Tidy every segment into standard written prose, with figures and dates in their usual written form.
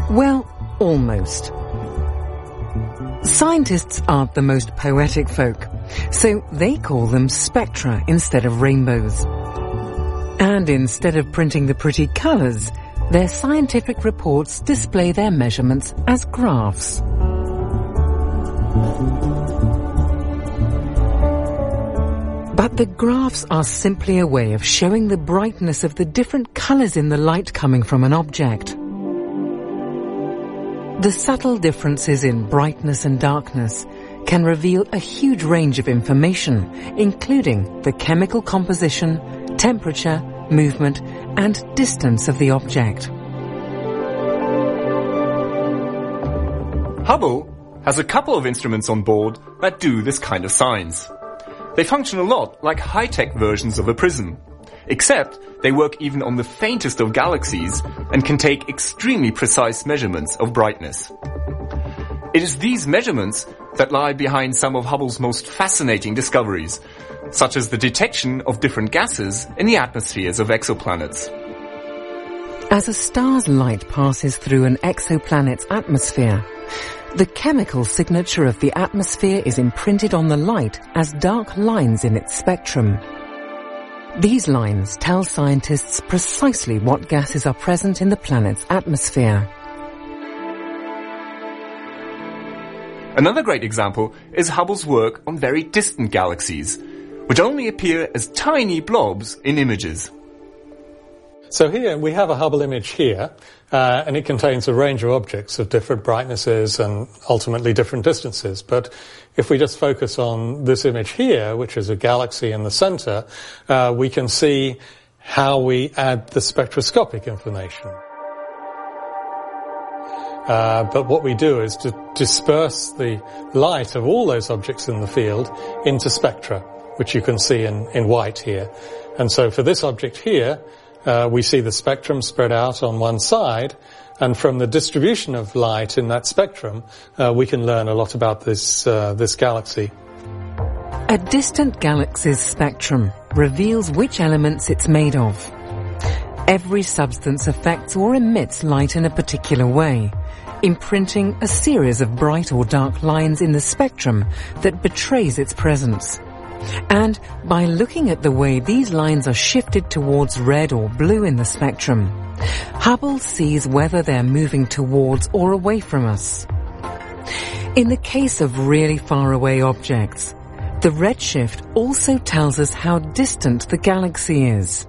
Well, almost. Scientists aren't the most poetic folk, so they call them spectra instead of rainbows. And instead of printing the pretty colours, their scientific reports display their measurements as graphs. But the graphs are simply a way of showing the brightness of the different colours in the light coming from an object. The subtle differences in brightness and darkness can reveal a huge range of information, including the chemical composition, temperature, movement, and distance of the object. Hubble has a couple of instruments on board that do this kind of science. They function a lot like high-tech versions of a prism, except they work even on the faintest of galaxies and can take extremely precise measurements of brightness. It is these measurements that lie behind some of Hubble's most fascinating discoveries, such as the detection of different gases in the atmospheres of exoplanets. As a star's light passes through an exoplanet's atmosphere, the chemical signature of the atmosphere is imprinted on the light as dark lines in its spectrum. These lines tell scientists precisely what gases are present in the planet's atmosphere. Another great example is Hubble's work on very distant galaxies, which only appear as tiny blobs in images. So here we have a Hubble image here, and it contains a range of objects of different brightnesses and ultimately different distances. But if we just focus on this image here, which is a galaxy in the center, we can see how we add the spectroscopic information. But what we do is to disperse the light of all those objects in the field into spectra, which you can see in white here. And so for this object here, we see the spectrum spread out on one side, and from the distribution of light in that spectrum, we can learn a lot about this galaxy. A distant galaxy's spectrum reveals which elements it's made of. Every substance affects or emits light in a particular way, imprinting a series of bright or dark lines in the spectrum that betrays its presence. And by looking at the way these lines are shifted towards red or blue in the spectrum, Hubble sees whether they're moving towards or away from us. In the case of really far away objects, the redshift also tells us how distant the galaxy is.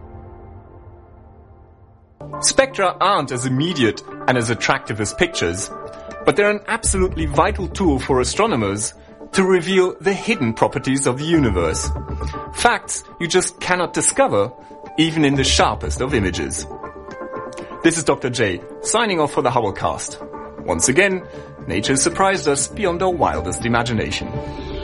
Spectra aren't as immediate and as attractive as pictures, but they're an absolutely vital tool for astronomers to reveal the hidden properties of the universe. Facts you just cannot discover, even in the sharpest of images. This is Dr. J, signing off for the Hubblecast. Once again, nature surprised us beyond our wildest imagination.